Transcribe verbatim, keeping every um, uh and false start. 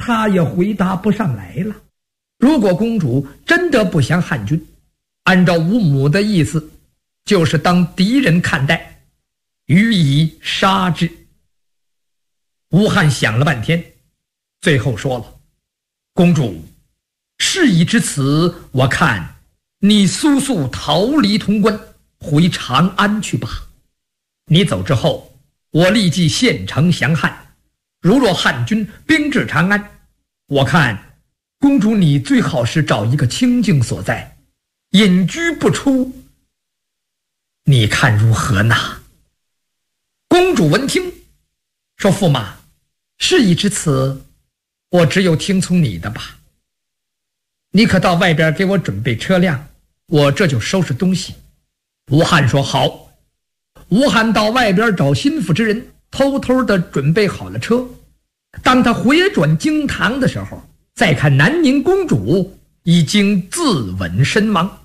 他也回答不上来了。如果公主真的不降汉军，按照吴母的意思，就是当敌人看待，予以杀之。吴汉想了半天，最后说了：公主，事已至此，我看你速速逃离潼关，回长安去吧。你走之后，我立即献城降汉。如若汉军兵至长安，我看公主你最好是找一个清静所在，隐居不出，你看如何呢？公主闻听，说：驸马，事已至此，我只有听从你的吧。你可到外边给我准备车辆，我这就收拾东西。吴汉说：好。吴汉到外边找心腹之人，偷偷地准备好了车。当他回转京堂的时候，再看南宁公主已经自刎身亡。